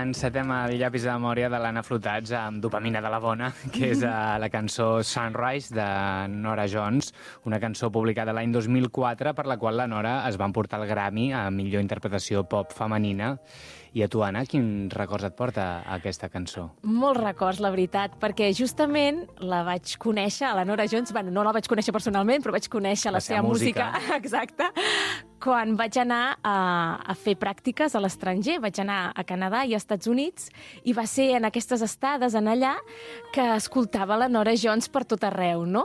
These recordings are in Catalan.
encetem el llapis de memòria de l'Anna Flotats amb Dopamina de la Bona, que és la cançó Sunrise de Norah Jones, una cançó publicada l'any 2004 per la qual la Nora es va emportar el Grammy a millor interpretació pop femenina. I a tu, Anna, quin records et porta aquesta cançó? Molts records, la veritat, perquè justament la vaig conèixer, a la Norah Jones, bueno, no la vaig conèixer personalment, però vaig conèixer la seva música, exacte, quan vaig anar a fer pràctiques a l'estranger. Vaig anar a Canadà i a Estats Units i va ser en aquestes estades en allà que escoltava la Norah Jones per tot arreu, no?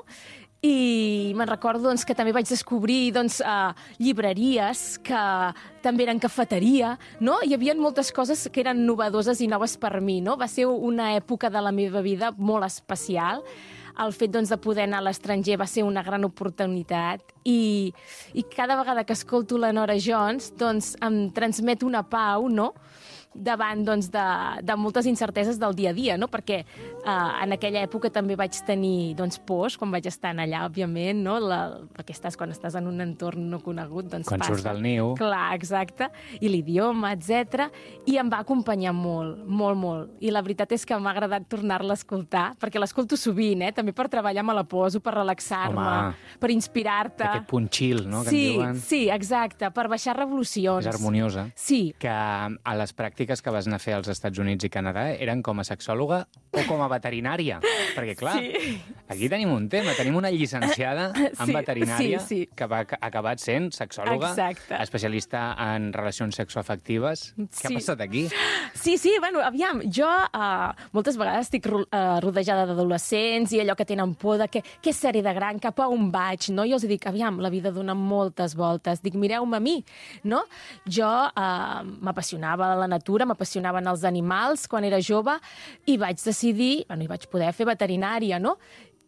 I me'n recordo doncs, que també vaig descobrir llibreries que també eren cafeteria, no? Hi havia moltes coses que eren novedoses i noves per mi, no? Va ser una època de la meva vida molt especial. El fet doncs, de poder anar a l'estranger va ser una gran oportunitat i cada vegada que escolto la Norah Jones doncs, em transmet una pau, no?, davant doncs, de moltes incerteses del dia a dia, no? Perquè en aquella època també vaig tenir doncs, pors quan vaig estar allà, òbviament, no? Perquè quan estàs en un entorn no conegut, doncs quan surts del niu. Clar, exacte. I l'idioma, etc. I em va acompanyar molt, molt, molt. I la veritat és que m'ha agradat tornar-la a escoltar, perquè l'escolto sovint, també per treballar me la poso, per relaxar-me, per inspirar-te. Aquest punt chill, no?, que en diuen. Sí, exacte, per baixar revolucions. És harmoniosa. Sí. Que a les pràctiques que vas anar a fer als Estats Units i Canadà eren com a sexòloga o com a veterinària? Perquè, clar, aquí tenim un tema. Tenim una llicenciada en veterinària que va acabar sent sexòloga, especialista en relacions sexoafectives. Què ha passat aquí? Sí, bueno, aviam, jo moltes vegades estic rodejada d'adolescents i allò que tenen por de què seré de gran, cap a on vaig, no? Jo els dic, aviam, la vida dona moltes voltes. Dic, mireu-me a mi, no? Jo m'apassionava la natura, m'apassionaven els animals quan era jove i vaig decidir, i vaig poder fer veterinària, no?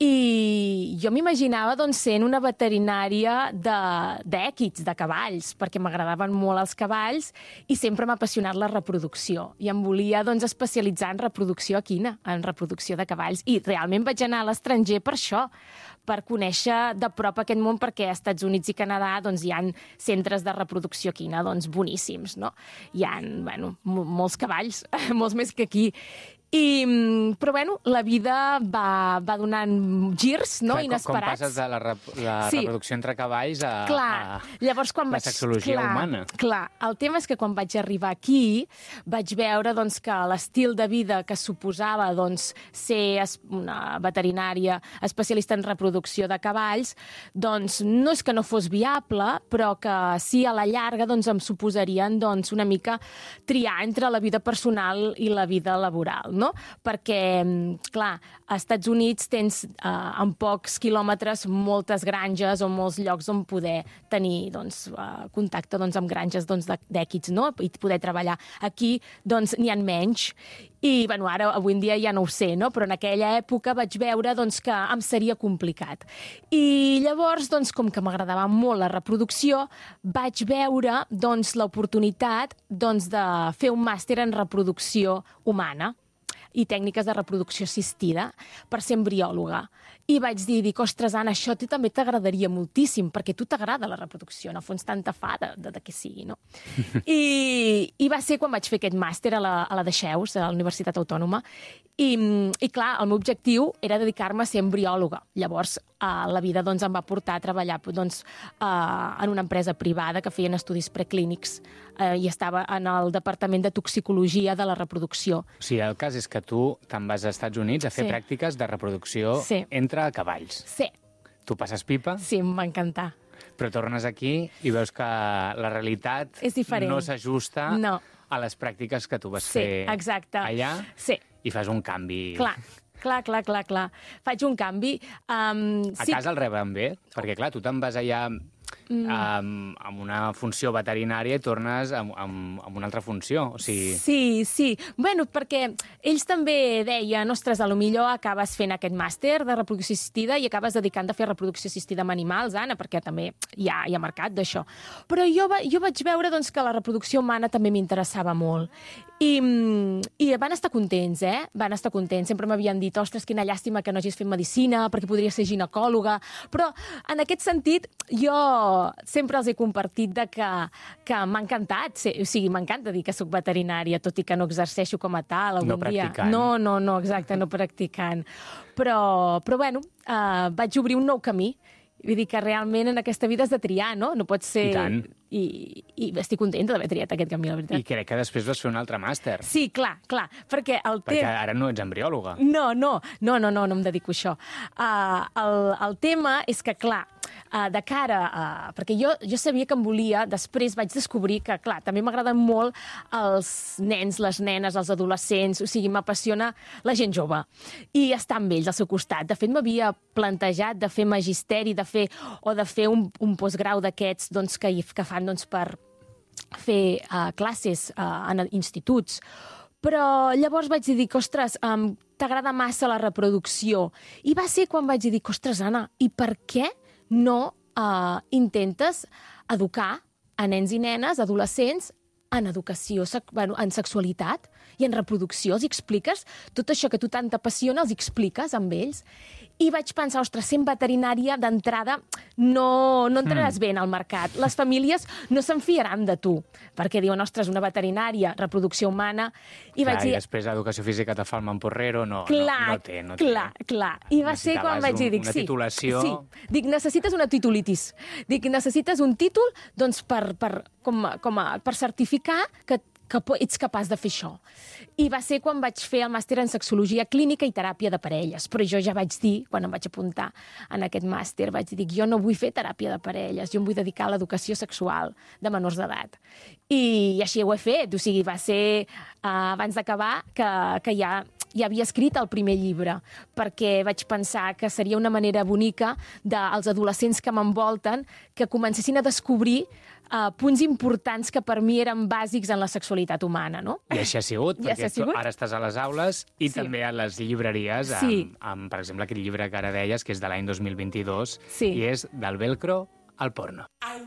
I jo m'imaginava doncs, sent una veterinària d'èquids, de cavalls, perquè m'agradaven molt els cavalls i sempre m'ha apassionat la reproducció. I em volia doncs, especialitzar en reproducció equina, en reproducció de cavalls. I realment vaig anar a l'estranger per això, per conèixer de prop aquest món, perquè als Estats Units i Canadà doncs, hi ha centres de reproducció equina doncs, boníssims, no? Hi ha molts cavalls, molts més que aquí. Però, la vida va donant girs, no?, inesperats. Com passes de la reproducció entre cavalls a la sexologia humana. Clar, el tema és que quan vaig arribar aquí vaig veure doncs, que l'estil de vida que suposava doncs, ser una veterinària especialista en reproducció de cavalls, doncs no és que no fos viable, però que sí, a la llarga doncs, em suposarien doncs, una mica triar entre la vida personal i la vida laboral, no? Perquè, clar, als Estats Units tens en pocs quilòmetres moltes granges o molts llocs on poder tenir doncs, contacte doncs, amb granges doncs, d'èquids, no? I poder treballar. Aquí doncs, n'hi ha menys. I ara, avui en dia ja no ho sé, no? Però en aquella època vaig veure doncs, que em seria complicat. I llavors, doncs, com que m'agradava molt la reproducció, vaig veure doncs, l'oportunitat doncs, de fer un màster en reproducció humana i tècniques de reproducció assistida per ser embriòloga. I vaig dir, ostres, Anna, això a tu també t'agradaria moltíssim, perquè a tu t'agrada la reproducció, no fons tanta fa de que sigui, no? I va ser quan vaig fer aquest màster a la Dexeus, a la Universitat Autònoma, i clar, el meu objectiu era dedicar-me a ser embriòloga. Llavors, la vida doncs, em va portar a treballar doncs, en una empresa privada que feien estudis preclínics i estava en el departament de toxicologia de la reproducció. O sigui, el cas és que tu te'n vas als Estats Units a fer pràctiques de reproducció entre cavalls. Sí. Tu passes pipa? Sí, em va encantar. Però tornes aquí i veus que la realitat no s'ajusta a les pràctiques que tu vas fer allà i fas un canvi. Clar. Faig un canvi. A casa el reben bé? Perquè, clar, tu te'n vas allà amb una funció veterinària i tornes amb una altra funció. O sigui... Sí. Bueno, perquè ells també deien, ostres, potser acabes fent aquest màster de reproducció assistida i acabes dedicant a fer reproducció assistida amb animals, Anna, perquè també hi ha mercat d'això. Però jo vaig veure doncs, que la reproducció humana també m'interessava molt. I van estar contents, Van estar contents. Sempre m'havien dit, ostres, quina llàstima que no hagis fet medicina, perquè podria ser ginecòloga. Però, en aquest sentit, jo sempre els he compartit que m'ha encantat, o sigui, m'encanta dir que sóc veterinària, tot i que no exerceixo com a tal algun dia. No, exacte, no practicant. Però bueno, vaig obrir un nou camí. Vull dir que realment en aquesta vida has de triar, no? No pot ser... I tant. I estic contenta d'haver triat aquest camí, la veritat. I crec que després vas fer un altre màster. Sí, clar, perquè Perquè ara no ets embriòloga. No em dedico a això. El tema és que, clar, de cara a... Perquè jo sabia que em volia, després vaig descobrir que, clar, també m'agraden molt els nens, les nenes, els adolescents, o sigui, m'apassiona la gent jove. I estar amb ells al seu costat. De fet, m'havia plantejat de fer magisteri, de fer un postgrau d'aquests doncs, que fan per fer classes en instituts. Però llavors vaig dir que, ostres, t'agrada massa la reproducció. I va ser quan vaig dir que, ostres, Anna, i per què no intentes educar a nens i nenes, adolescents, en educació, en sexualitat i en reproducció? Els expliques tot això que a tu tant t'apassiona, els expliques amb ells? I vaig pensar, ostres, sent veterinària d'entrada no entraràs bé en el mercat. Les famílies no se'n fiaran de tu, perquè diuen, ostres, una veterinària, reproducció humana... I després educació física te fa el mamporrero, no té. Clar. I va ser quan vaig dir, una titulació... Sí, dic, necessites una titulitis. Dic, necessites un títol doncs, per certificar que ets capaç de fer això. I va ser quan vaig fer el màster en sexologia clínica i teràpia de parelles. Però jo ja vaig dir, quan em vaig apuntar en aquest màster, vaig dir, jo no vull fer teràpia de parelles, jo em vull dedicar a l'educació sexual de menors d'edat. I així ho he fet. O sigui, va ser abans d'acabar que ja havia escrit el primer llibre, perquè vaig pensar que seria una manera bonica dels adolescents que m'envolten que comencessin a descobrir punts importants que per mi eren bàsics en la sexualitat humana, no? I així ha sigut, perquè tu ara estàs a les aules i també a les llibreries, amb, per exemple, aquest llibre que ara deies, que és de l'any 2022, i és Del velcro al porno.